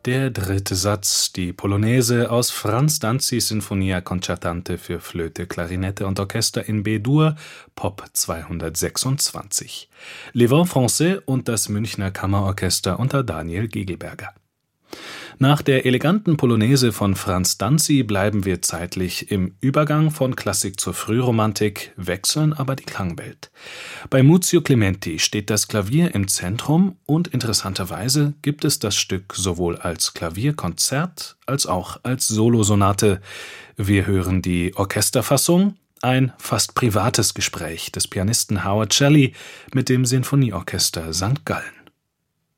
Der dritte Satz, die Polonaise aus Franz Danzis Sinfonia Concertante für Flöte, Klarinette und Orchester in B-Dur, Pop 226. Les Vents Français und das Münchner Kammerorchester unter Daniel Gegelberger. Nach der eleganten Polonaise von Franz Danzi bleiben wir zeitlich im Übergang von Klassik zur Frühromantik, wechseln aber die Klangwelt. Bei Muzio Clementi steht das Klavier im Zentrum und interessanterweise gibt es das Stück sowohl als Klavierkonzert als auch als Solosonate. Wir hören die Orchesterfassung, ein fast privates Gespräch des Pianisten Howard Shelley mit dem Sinfonieorchester St. Gallen.